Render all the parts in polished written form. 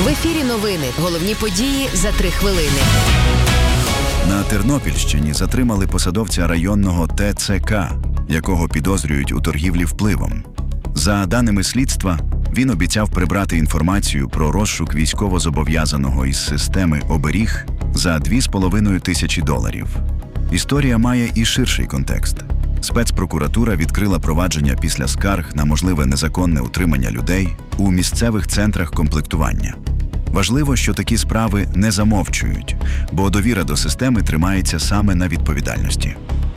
ефірі новини. Головні події за 3 хвилини. На Тернопільщині затримали посадовця районного ТЦК, якого підозрюють у торгівлі впливом. За даними слідства, він обіцяв прибрати інформацію про розшук військовозобов'язаного із системи «Оберіг» за $2,5 тисячі. Історія має і ширший контекст. Спецпрокуратура відкрила провадження після скарг на можливе незаконне утримання людей у місцевих центрах комплектування. Важливо, що такі справи не замовчують, бо довіра до системи тримається саме на відповідальності.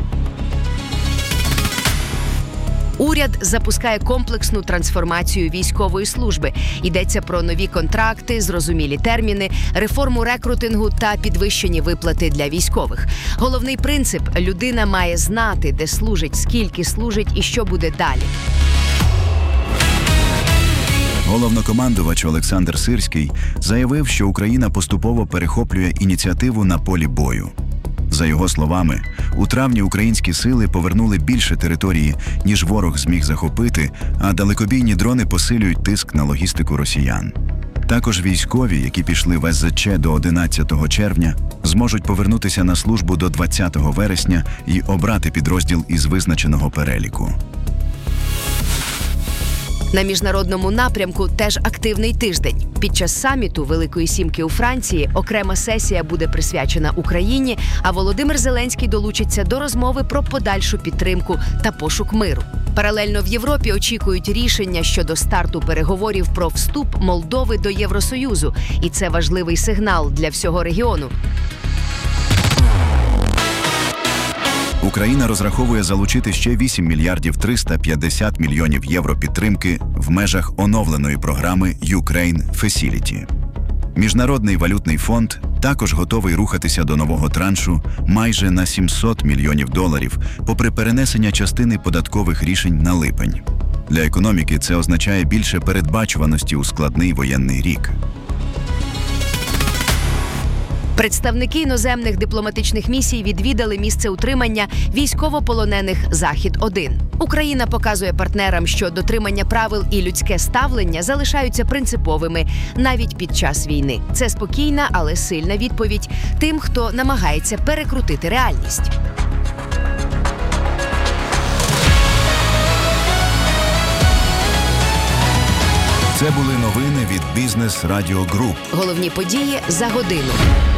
Уряд запускає комплексну трансформацію військової служби. Йдеться про нові контракти, зрозумілі терміни, реформу рекрутингу та підвищені виплати для військових. Головний принцип – людина має знати, де служить, скільки служить і що буде далі. Головнокомандувач Олександр Сирський заявив, що Україна поступово перехоплює ініціативу на полі бою. За його словами, у травні українські сили повернули більше території, ніж ворог зміг захопити, а далекобійні дрони посилюють тиск на логістику росіян. Також військові, які пішли в СЗЧ до 11 червня, зможуть повернутися на службу до 20 вересня і обрати підрозділ із визначеного переліку. На міжнародному напрямку теж активний тиждень. Під час саміту Великої Сімки у Франції окрема сесія буде присвячена Україні, а Володимир Зеленський долучиться до розмови про подальшу підтримку та пошук миру. Паралельно в Європі очікують рішення щодо старту переговорів про вступ Молдови до Євросоюзу. І це важливий сигнал для всього регіону. Україна розраховує залучити ще 8 мільярдів 350 мільйонів євро підтримки в межах оновленої програми Ukraine Facility. Міжнародний валютний фонд також готовий рухатися до нового траншу майже на $700 мільйонів, попри перенесення частини податкових рішень на липень. Для економіки це означає більше передбачуваності у складний воєнний рік. Представники іноземних дипломатичних місій відвідали місце утримання військовополонених «Захід-1». Україна показує партнерам, що дотримання правил і людське ставлення залишаються принциповими навіть під час війни. Це спокійна, але сильна відповідь тим, хто намагається перекрутити реальність. Це були новини від Бізнес Радіо Груп. Головні події за годину.